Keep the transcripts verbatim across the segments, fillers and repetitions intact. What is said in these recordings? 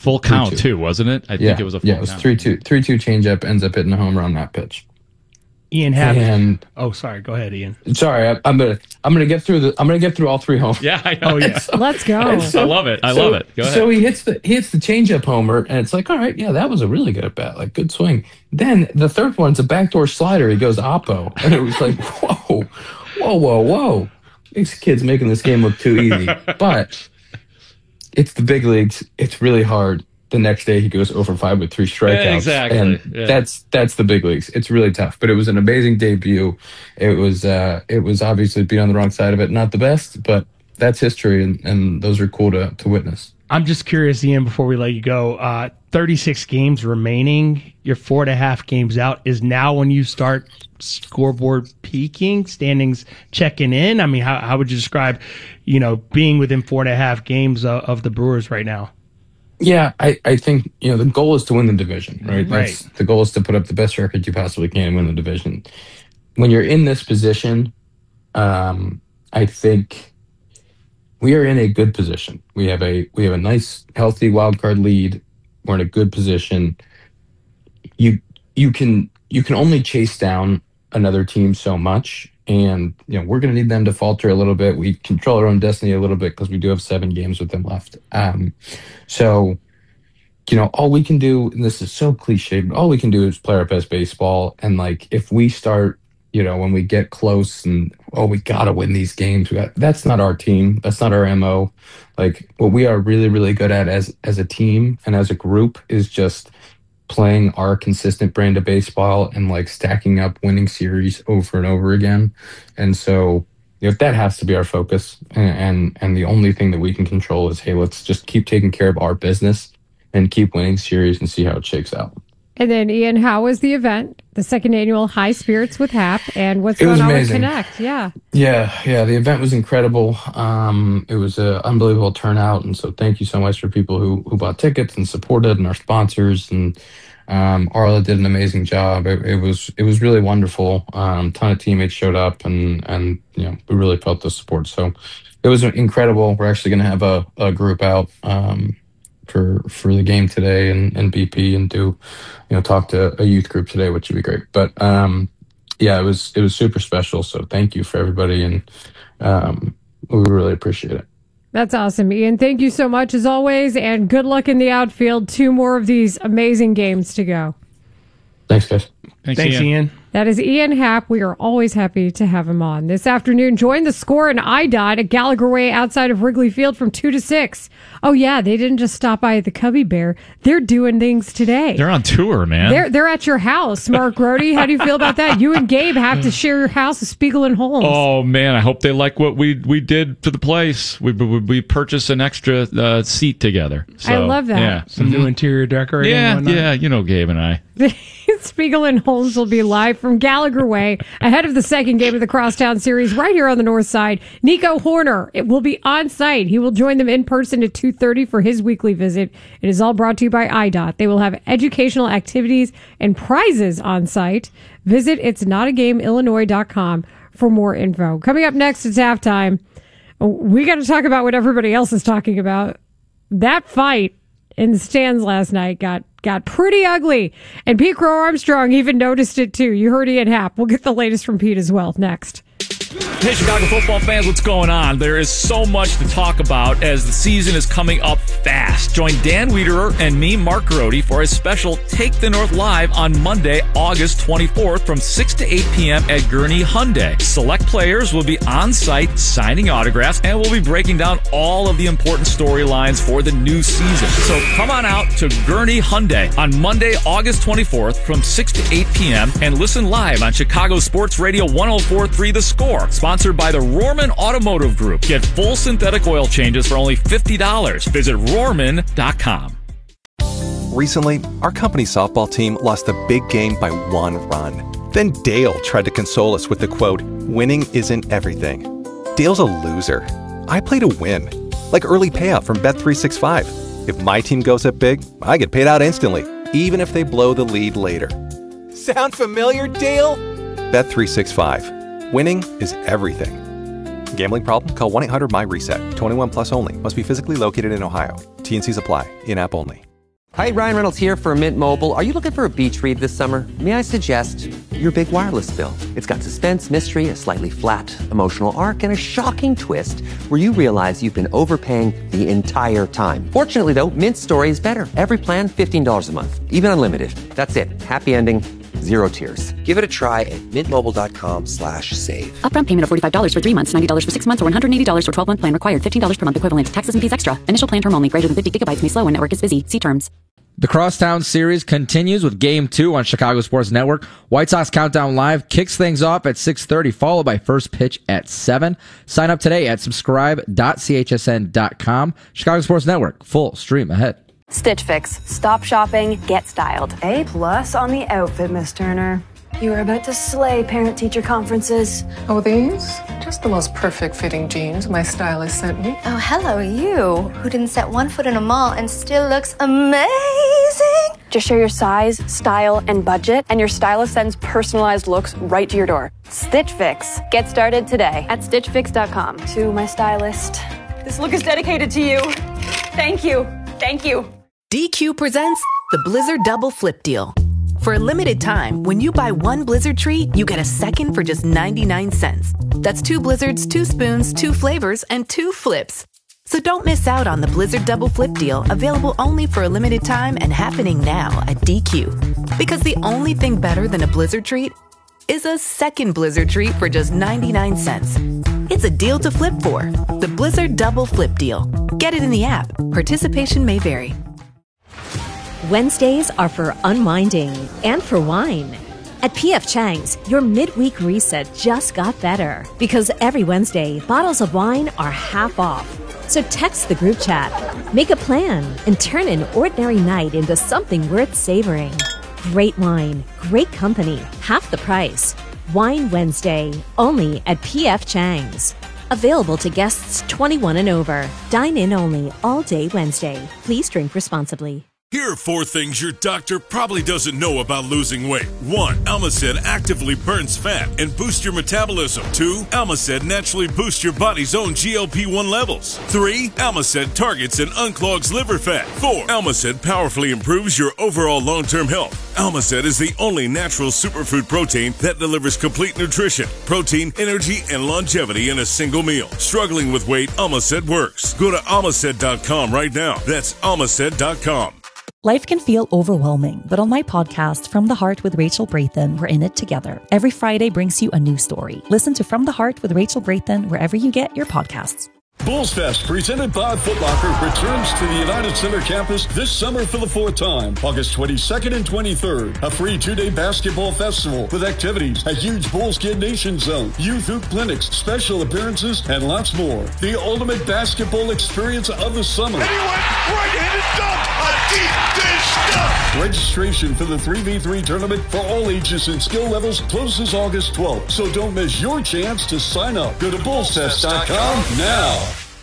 full count three, too, wasn't it? I yeah. think it was a full yeah, it was count. three two. three two changeup, ends up hitting a home run on that pitch. Ian Happ. And oh, sorry. Go ahead, Ian. Sorry, I, I'm gonna I'm gonna get through the I'm gonna get through all three home. Yeah, I know. Oh yeah. So, Let's go. So, I love it. I so, love it. Go ahead. So he hits the he hits the changeup homer, and it's like, all right, yeah, that was a really good at bat, like good swing. Then the third one's a backdoor slider. He goes oppo, and it was like, whoa, whoa, whoa, whoa. These kids making this game look too easy, but it's the big leagues. It's really hard. The next day he goes oh for five with three strikeouts. Yeah, exactly. And yeah. that's that's the big leagues. It's really tough. But it was an amazing debut. It was uh, it was obviously being on the wrong side of it. Not the best, but that's history, and, and those are cool to, to witness. I'm just curious, Ian, before we let you go, uh, thirty-six games remaining. You're four and a half games out. Is now when you start scoreboard peaking, standings checking in? I mean, how, how would you describe, you know, being within four and a half games of, of the Brewers right now? Yeah, I, I think, you know, the goal is to win the division, right? Right. That's, the goal is to put up the best record you possibly can and win the division. When you're in this position, um, I think we are in a good position. We have a we have a nice, healthy wild card lead. We're in a good position. You you can you can only chase down another team so much. And, you know, we're going to need them to falter a little bit. We control our own destiny a little bit because we do have seven games with them left. Um, so, you know, all we can do, and this is so cliche, but all we can do is play our best baseball. And, like, if we start, you know, when we get close and, oh, we got to win these games, we got, that's not our team. That's not our M O. Like, what we are really, really good at as as a team and as a group is just playing our consistent brand of baseball and like stacking up winning series over and over again. And so, you know, if that has to be our focus, and, and and the only thing that we can control is, hey, let's just keep taking care of our business and keep winning series and see how it shakes out. And then, Ian, how was the event? The second annual High Spirits with Hap, and what's It was going on with amazing. Connect? Yeah. Yeah, yeah, the event was incredible. Um, it was an unbelievable turnout, and so thank you so much for people who who bought tickets and supported, and our sponsors. And um, Arla did an amazing job. It, it was it was really wonderful. Um, ton of teammates showed up, and and you know we really felt the support. So it was incredible. We're actually going to have a, a group out um, for for the game today, and, and B P, and do you know talk to a youth group today, which would be great. But um, yeah, it was it was super special. So thank you for everybody, and um, we really appreciate it. That's awesome, Ian. Thank you so much as always, and good luck in the outfield. Two more of these amazing games to go. Thanks, guys. Thanks, Thanks, Ian. Ian. That is Ian Happ. We are always happy to have him on. This afternoon, join the Score and I D O T at Gallagher Way outside of Wrigley Field from two to six. Oh, yeah, they didn't just stop by at the Cubby Bear. They're doing things today. They're on tour, man. They're they're at your house, Mark Grody. How do you feel about that? You and Gabe have to share your house with Spiegel and Holmes. Oh man, I hope they like what we we did to the place. We we, we purchased an extra uh, seat together. So, I love that. Yeah, Some new interior decorating. yeah, and whatnot. yeah. You know, Gabe and I. Spiegel and Holmes will be live from Gallagher Way ahead of the second game of the Crosstown Series right here on the north side. Nico Horner it will be on site. He will join them in person at two thirty for his weekly visit. It is all brought to you by I D O T. They will have educational activities and prizes on site. Visit its not a game illinois dot com for more info. Coming up next, it's halftime. We got to talk about what everybody else is talking about. That fight in the stands last night got got pretty ugly. And Pete Crow Armstrong even noticed it too. You heard Ian Happ. We'll get the latest from Pete as well next. Hey, Chicago football fans, what's going on? There is so much to talk about as the season is coming up fast. Join Dan Wiederer and me, Mark Grody, for a special Take the North Live on Monday, August twenty-fourth from six to eight p.m. at Gurney Hyundai. Select players will be on site signing autographs, and we'll be breaking down all of the important storylines for the new season. So come on out to Gurney Hyundai on Monday, August twenty-fourth from six to eight p.m. and listen live on Chicago Sports Radio one oh four point three The Score. Sponsored by the Rohrman Automotive Group. Get full synthetic oil changes for only fifty dollars. Visit Rohrman dot com. Recently, our company softball team lost a big game by one run. Then Dale tried to console us with the quote, "Winning isn't everything." Dale's a loser. I play to win. Like early payout from Bet three sixty-five. If my team goes up big, I get paid out instantly, even if they blow the lead later. Sound familiar, Dale? Bet three sixty-five. Winning is everything. Gambling problem? Call one eight hundred M Y RESET. twenty-one plus only. Must be physically located in Ohio. T and C's apply. In-app only. Hi, Ryan Reynolds here for Mint Mobile. Are you looking for a beach read this summer? May I suggest your big wireless bill? It's got suspense, mystery, a slightly flat emotional arc, and a shocking twist where you realize you've been overpaying the entire time. Fortunately, though, Mint's story is better. Every plan, fifteen dollars a month, even unlimited. That's it. Happy ending, zero tears. Give it a try at mintmobile.com slash save. Upfront payment of forty-five dollars for three months, ninety dollars for six months, or one hundred eighty dollars for twelve-month plan required. fifteen dollars per month equivalent. Taxes and fees extra. Initial plan term only. Greater than fifty gigabytes may slow when network is busy. See terms. The Crosstown Series continues with Game two on Chicago Sports Network. White Sox Countdown Live kicks things off at six thirty, followed by first pitch at seven. Sign up today at subscribe dot c h s n dot com. Chicago Sports Network, full stream ahead. Stitch Fix. Stop shopping, get styled. A plus on the outfit, Miss Turner. You are about to slay parent-teacher conferences. Oh, these? Just the most perfect fitting jeans my stylist sent me. Oh, hello, you, who didn't set one foot in a mall and still looks amazing. Just share your size, style, and budget, and your stylist sends personalized looks right to your door. Stitch Fix. Get started today at stitch fix dot com. To my stylist, this look is dedicated to you. Thank you. Thank you. D Q presents the Blizzard Double Flip Deal. For a limited time, when you buy one Blizzard treat, you get a second for just ninety-nine cents. That's two Blizzards, two spoons, two flavors, and two flips. So don't miss out on the Blizzard Double Flip Deal, available only for a limited time and happening now at D Q. Because the only thing better than a Blizzard treat is a second Blizzard treat for just ninety-nine cents. It's a deal to flip for. The Blizzard Double Flip Deal. Get it in the app. Participation may vary. Wednesdays are for unwinding and for wine. At P F Chang's, your midweek reset just got better because every Wednesday, bottles of wine are half off. So text the group chat, make a plan, and turn an ordinary night into something worth savoring. Great wine, great company, half the price. Wine Wednesday, only at P F Chang's. Available to guests twenty-one and over. Dine in only all day Wednesday. Please drink responsibly. Here are four things your doctor probably doesn't know about losing weight. One, Almacet actively burns fat and boosts your metabolism. Two, Almacet naturally boosts your body's own G L P one levels. Three, Almacet targets and unclogs liver fat. Four, Almacet powerfully improves your overall long-term health. Almacet is the only natural superfood protein that delivers complete nutrition, protein, energy, and longevity in a single meal. Struggling with weight, Almacet works. Go to almacet dot com right now. That's almacet dot com. Life can feel overwhelming, but on my podcast, From the Heart with Rachel Brathen, we're in it together. Every Friday brings you a new story. Listen to From the Heart with Rachel Brathen wherever you get your podcasts. Bulls Fest, presented by Foot Locker, returns to the United Center campus this summer for the fourth time, August twenty-second and twenty-third. A free two-day basketball festival with activities, a huge Bulls Kid Nation zone, youth hoop clinics, special appearances, and lots more. The ultimate basketball experience of the summer. And he went right-handed dunk, a deep dish dunk. Registration for the three v three tournament for all ages and skill levels closes August twelfth, so don't miss your chance to sign up. Go to bulls fest dot com now.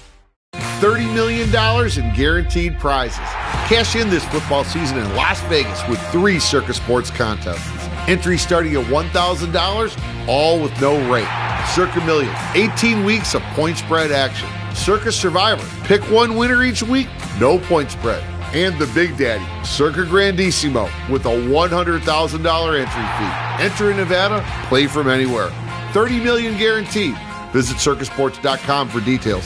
thirty million dollars in guaranteed prizes. Cash in this football season in Las Vegas with three Circa Sports contests. Entry starting at one thousand dollars, all with no rate. Circa Million, eighteen weeks of point spread action. Circa Survivor, pick one winner each week, no point spread. And the Big Daddy, Circa Grandissimo, with a one hundred thousand dollars entry fee. Enter in Nevada, play from anywhere. thirty million dollars guaranteed. Visit circa sports dot com for details.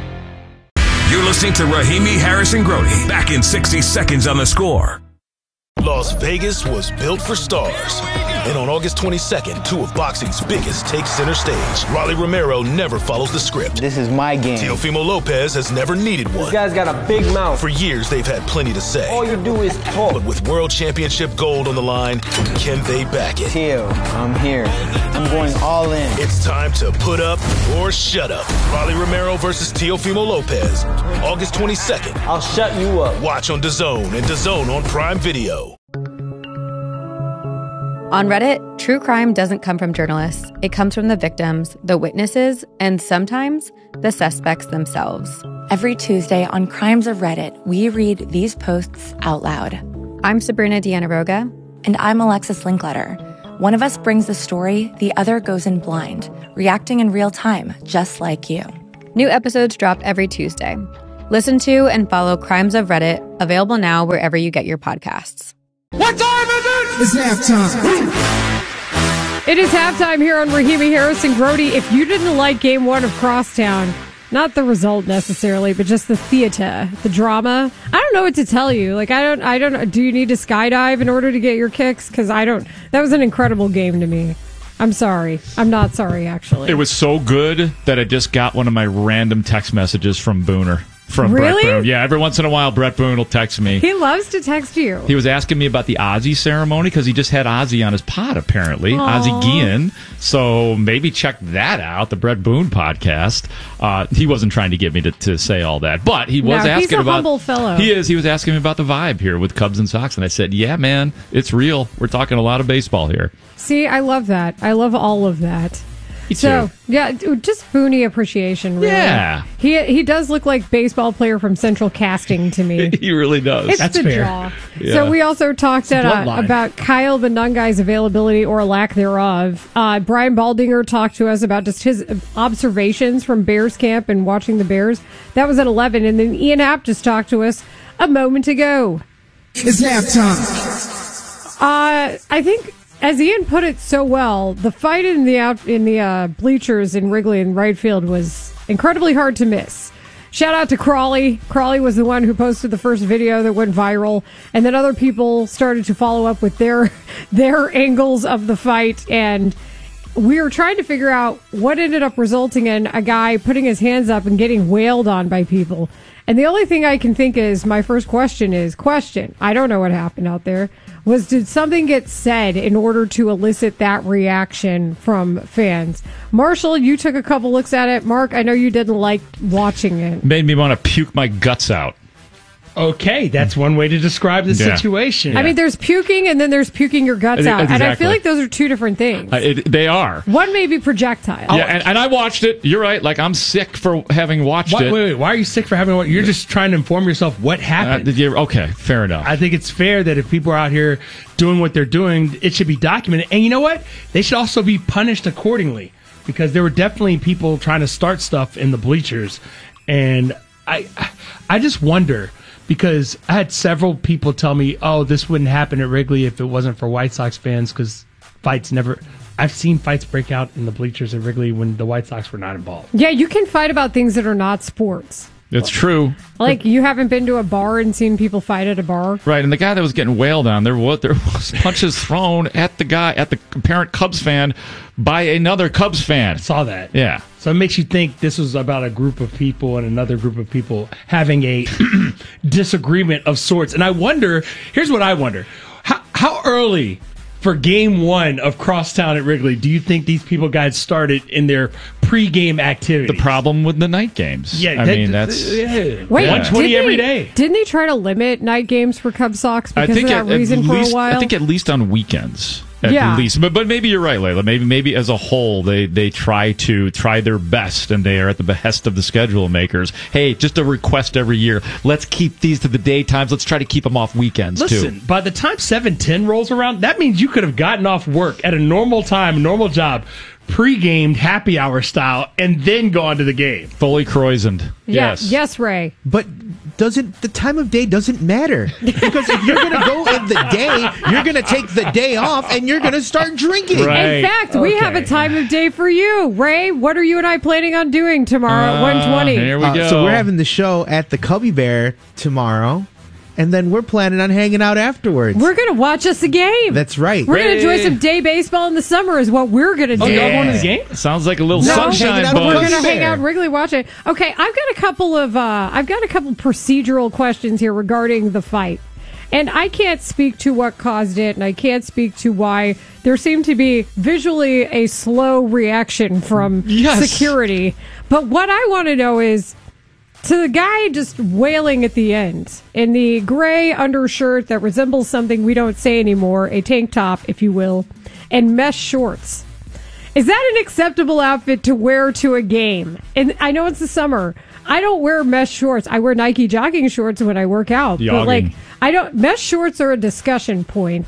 You're listening to Rahimi Harrison Grody. Back in sixty seconds on The Score. Las Vegas was built for stars. And on August twenty-second, two of boxing's biggest take center stage. Rolly Romero never follows the script. This is my game. Teofimo Lopez has never needed one. This guy's got a big mouth. For years, they've had plenty to say. All you do is talk. But with world championship gold on the line, can they back it? Teo, I'm here. I'm going all in. It's time to put up or shut up. Rolly Romero versus Teofimo Lopez. August twenty-second. I'll shut you up. Watch on DAZN and DAZN on Prime Video. On Reddit, true crime doesn't come from journalists. It comes from the victims, the witnesses, and sometimes the suspects themselves. Every Tuesday on Crimes of Reddit, we read these posts out loud. I'm Sabrina Dianaroga. And I'm Alexis Linkletter. One of us brings the story, the other goes in blind, reacting in real time, just like you. New episodes drop every Tuesday. Listen to and follow Crimes of Reddit, available now wherever you get your podcasts. What time is it? It's halftime. It is halftime here on Rahimi Harris and Grody. If you didn't like game one of Crosstown, not the result necessarily, but just the theater, the drama, I don't know what to tell you. Like, I don't, I don't know. Do you need to skydive in order to get your kicks? Because I don't, that was an incredible game to me. I'm sorry. I'm not sorry, actually. It was so good that I just got one of my random text messages from Booner. From Really? Brett Boone. Yeah, every once in a while, Brett Boone will text me. He loves to text you. He was asking me about the Ozzy ceremony because he just had Ozzy on his pod, apparently. Aww. Ozzy Guillen. So maybe check that out, the Brett Boone podcast. Uh, he wasn't trying to get me to, to say all that, but he was No, asking he's a about. humble fellow. He is. He was asking me about the vibe here with Cubs and Sox, and I said, "Yeah, man, it's real. We're talking a lot of baseball here." See, I love that. I love all of that. Me So, too. yeah, just Booney appreciation, really. Yeah. He he does look like baseball player from Central Casting to me. He really does. It's That's the fair. jaw. Yeah. So we also talked It's a at, uh, bloodline. about Kyle Benungai's availability or lack thereof. Uh, Brian Baldinger talked to us about just his observations from Bears camp and watching the Bears. That was at eleven. And then Ian Happ just talked to us a moment ago. It's halftime. Uh, I think, as Ian put it so well, the fight in the out in the uh, bleachers in Wrigley and right field was incredibly hard to miss. Shout out to Crawley. Crawley was the one who posted the first video that went viral, and then other people started to follow up with their their angles of the fight, and we were trying to figure out what ended up resulting in a guy putting his hands up and getting wailed on by people. And the only thing I can think is, my first question is, question, I don't know what happened out there, was did something get said in order to elicit that reaction from fans? Marshall, you took a couple looks at it. Mark, I know you didn't like watching it. Made me want to puke my guts out. Okay, that's one way to describe the Yeah. situation. I mean, there's puking and then there's puking your guts out. And I Exactly. feel like those are two different things. Uh, it, they are. One may be projectile. Yeah, and, and I watched it. You're right. Like, I'm sick for having watched Why, it. wait, wait, why are you sick for having one? You're just trying to inform yourself what happened. Uh, you're- okay, fair enough. I think it's fair that if people are out here doing what they're doing, it should be documented. And you know what? They should also be punished accordingly, because there were definitely people trying to start stuff in the bleachers. And I, I just wonder, because I had several people tell me, oh, this wouldn't happen at Wrigley if it wasn't for White Sox fans, because fights never... I've seen fights break out in the bleachers at Wrigley when the White Sox were not involved. Yeah, you can fight about things that are not sports. It's true. Like, you haven't been to a bar and seen people fight at a bar? Right, and the guy that was getting wailed on, there was, there was punches thrown at the guy, at the apparent Cubs fan, by another Cubs fan. I saw that. Yeah. So it makes you think this was about a group of people and another group of people having a disagreement of sorts. And I wonder, here's what I wonder. How, how early for game one of Crosstown at Wrigley do you think these people got started in their pregame activity? The problem with the night games. Yeah, I that- mean, that's... yeah. Wait, one twenty didn't every they- day. Didn't they try to limit night games for Cubs Sox I because think of at, that reason at for least, a while? I think at least on weekends. At Yeah. least, but but maybe you're right, Layla. Maybe maybe as a whole, they they try to try their best, and they are at the behest of the schedule makers. Hey, just a request every year. Let's keep these to the daytimes. Let's try to keep them off weekends Listen, too. by the time seven ten rolls around, that means you could have gotten off work at a normal time, normal job, pre-gamed happy hour style, and then gone to the game. Fully croissant. Yeah, Yes. yes, Ray. But doesn't the time of day doesn't matter, because if you're going to go in the day, you're going to take the day off and you're going to start drinking. In fact, we have a time of day for you. Ray, what are you and I planning on doing tomorrow at one twenty? Uh, so we're having the show at the Cubby Bear tomorrow, and then we're planning on hanging out afterwards. We're going to watch us a game. That's right. We're going to enjoy some day baseball in the summer is what we're going to do. Oh, y'all going to the game? Sounds like a little No, sunshine but we're buzz. going to hang out and Wrigley watch it. Okay, I've got a couple of uh, I've got a couple procedural questions here regarding the fight. And I can't speak to what caused it, and I can't speak to why there seemed to be visually a slow reaction from Yes. security. But what I want to know is, to the guy just wailing at the end in the gray undershirt that resembles something we don't say anymore, a tank top, if you will, and mesh shorts. Is that an acceptable outfit to wear to a game? And I know it's the summer. I don't wear mesh shorts. I wear Nike jogging shorts when I work out. But Jogging. like, I don't. Mesh shorts are a discussion point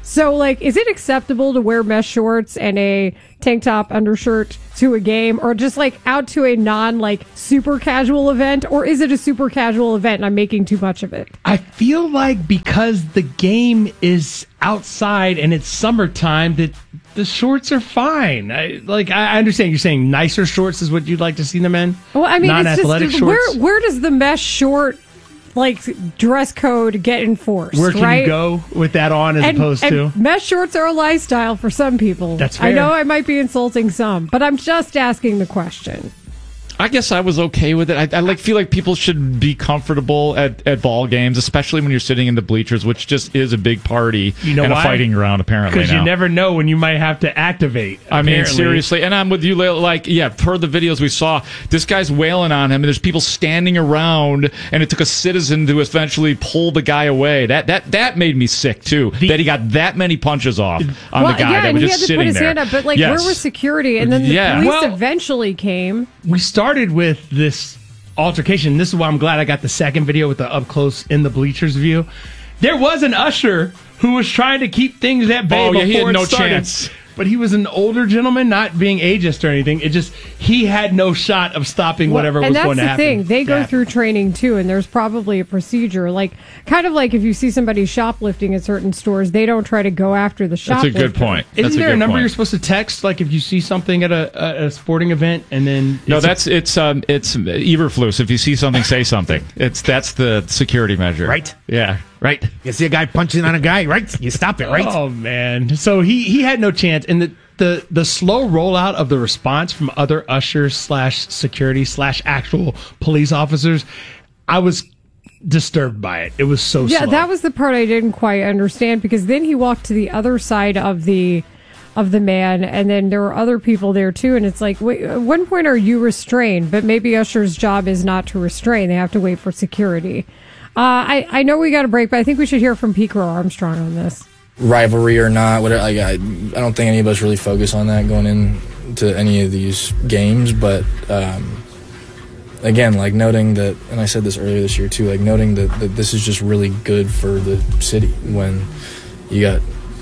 So, like, is it acceptable to wear mesh shorts and a tank top undershirt to a game, or just, like, out to a non, like, super casual event? Or is it a super casual event and I'm making too much of it? I feel like because the game is outside and it's summertime, that the shorts are fine. I, like, I understand you're saying nicer shorts is what you'd like to see them in. Well, I mean, it's non-athletic just, shorts. where, where does the mesh short, like, dress code get enforced? Where can right? you go with that on as and, opposed and to? mesh shorts are a lifestyle for some people. That's fair. I know I might be insulting some, but I'm just asking the question. I guess I was okay with it. I, I like feel like people should be comfortable at, at ball games, especially when you're sitting in the bleachers, which just is a big party You know and why? a fighting ground, apparently. Because you now. never know when you might have to activate. I mean, apparently. seriously, and I'm with you, Layla, like, yeah, per the videos we saw, this guy's wailing on him, and there's people standing around, and it took a citizen to eventually pull the guy away. That that that made me sick, too, that he got that many punches off on well, the guy yeah, that and was he just had to sitting put his there. hand up, but, like, Yes. where was security? And then the Yeah. police Well- eventually came. We started with this altercation. This is why I'm glad I got the second video with the up close in the bleachers view. There was an usher who was trying to keep things at bay Oh, yeah, before he had it no started. chance. But he was an older gentleman, not being ageist or anything. It just he had no shot of stopping whatever and was that's going to the happen. thing. They go Yeah. through training too, and there's probably a procedure. Like, kind of like if you see somebody shoplifting at certain stores, they don't try to go after the That's a shoplifter. good point. That's Isn't a there a good number point. you're supposed to text? Like if you see something at a, a, a sporting event, and then No, it's- that's it's um it's Eberflus. If you see something, say something. It's that's the security measure, Right. Yeah, right. You see a guy punching on a guy, right? You stop it, right? Oh man! So he he had no chance, and the the the slow rollout of the response from other ushers slash security slash actual police officers, I was disturbed by it. It was so Yeah, slow. that was the part I didn't quite understand, because then he walked to the other side of the of the man, and then there were other people there too, and it's like, wait, at one point are you restrained? But maybe usher's job is not to restrain; they have to wait for security. Uh, I I know we got a break, but I think we should hear from Pete Crow Armstrong on this. Rivalry or not, whatever. Like, I, I don't think any of us really focus on that going into any of these games. But um, again, like noting that, and I said this earlier this year too, like noting that, that this is just really good for the city when you got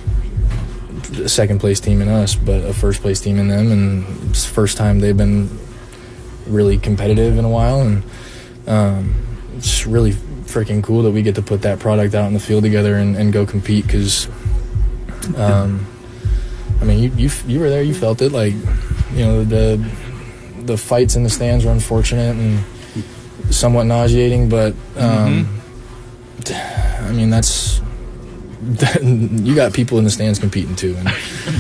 a second place team in us, but a first place team in them, and it's the first time they've been really competitive in a while, and um, it's really freaking cool that we get to put that product out in the field together and, and go compete, because um, I mean, you, you you were there, you felt it. Like, you know, the the fights in the stands were unfortunate and somewhat nauseating, but um, mm-hmm. I mean, that's you got people in the stands competing too, and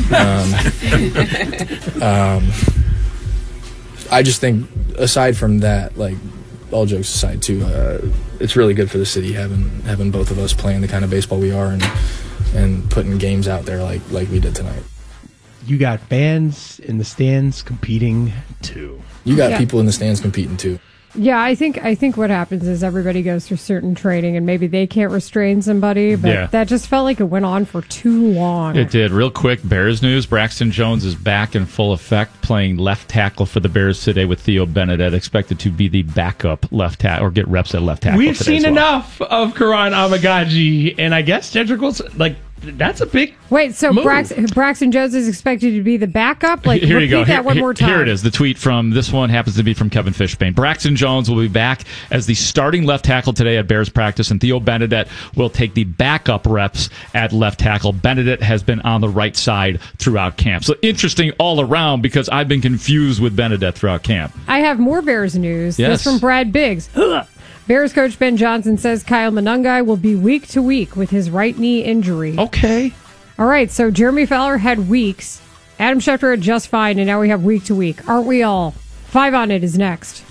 um, um, I just think aside from that, like, all jokes aside too, uh, it's really good for the city having having both of us playing the kind of baseball we are and and putting games out there like like we did tonight. You got fans in the stands competing too. You got Yeah. people in the stands competing too. Yeah, I think I think what happens is everybody goes through certain training, and maybe they can't restrain somebody, but Yeah. that just felt like it went on for too long. It did. Real quick, Bears news. Braxton Jones is back in full effect, playing left tackle for the Bears today with Theo Benedette, expected to be the backup left tackle, or get reps at left tackle We've today seen as well. enough of Karan Amagaji, and I guess Jedrick Wilson, like, that's a big Wait, so move. Braxton, Braxton Jones is expected to be the backup? Like, Here repeat you go. that Here, one here- more time. here it is. The tweet from this one happens to be from Kevin Fishbane. Braxton Jones will be back as the starting left tackle today at Bears practice, and Theo Benedette will take the backup reps at left tackle. Benedette has been on the right side throughout camp. So interesting all around, because I've been confused with Benedette throughout camp. I have more Bears news. Yes. This from Brad Biggs. Bears coach Ben Johnson says Kyle Monangai will be week to week with his right knee injury. Okay. All right, so Jeremy Fowler had weeks. Adam Schefter had just fine, and now we have week to week. Aren't we all? Five on It is next.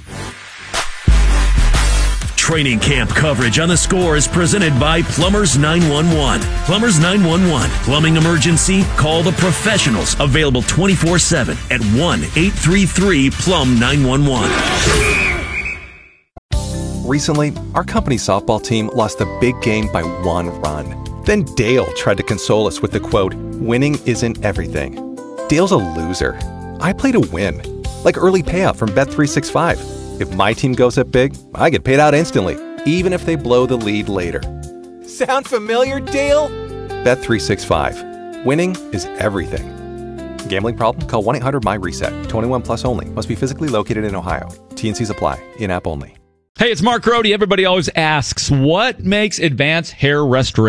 Training camp coverage on The Score is presented by Plumbers nine one one. Plumbers nine one one. Plumbing emergency? Call the professionals. Available twenty-four seven at one eight three three plumb nine one one. Recently, our company softball team lost a big game by one run. Then Dale tried to console us with the quote, "Winning isn't everything." Dale's a loser. I play to win. Like early payout from Bet three sixty-five. If my team goes up big, I get paid out instantly, even if they blow the lead later. Sound familiar, Dale? Bet three sixty-five. Winning is everything. Gambling problem? Call one eight hundred my reset. twenty-one plus only. Must be physically located in Ohio. T and C's apply. In-app only. Hey, it's Mark Rohde. Everybody always asks, what makes Advanced Hair Restoration